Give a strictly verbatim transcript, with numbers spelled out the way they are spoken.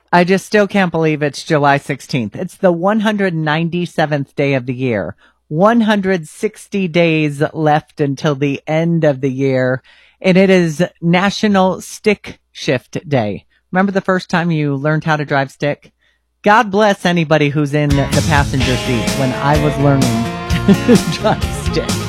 I just still can't believe it's July sixteenth. It's the one hundred ninety-seventh day of the year. one hundred sixty days left until the end of the year. And it is National Stick Shift Day. Remember the first time you learned how to drive stick? God bless anybody who's in the passenger seat when I was learning to drive stick.